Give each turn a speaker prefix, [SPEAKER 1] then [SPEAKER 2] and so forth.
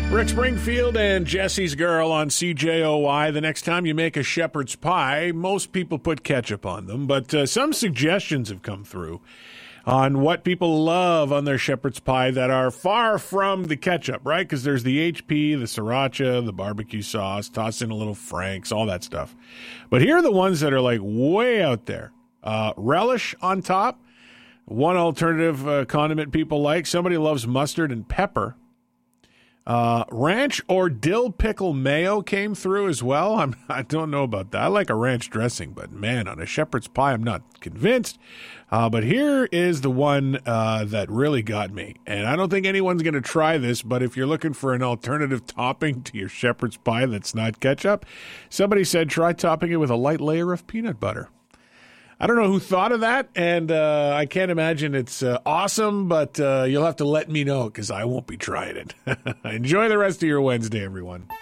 [SPEAKER 1] Rick Springfield and Jesse's Girl on CJOY. The next time you make a shepherd's pie, most people put ketchup on them, but some suggestions have come through on what people love on their shepherd's pie that are far from the ketchup, right? Because there's the HP, the sriracha, the barbecue sauce, toss in a little Frank's, all that stuff. But here are the ones that are like way out there. Relish on top, one alternative condiment people like. Somebody loves mustard and pepper. Ranch or dill pickle mayo came through as well. I don't know about that. I like a ranch dressing, but man, on a shepherd's pie, I'm not convinced. But here is the one that really got me. And I don't think anyone's going to try this, but if you're looking for an alternative topping to your shepherd's pie that's not ketchup, somebody said try topping it with a light layer of peanut butter. I don't know who thought of that, and I can't imagine it's awesome, but you'll have to let me know because I won't be trying it. Enjoy the rest of your Wednesday, everyone.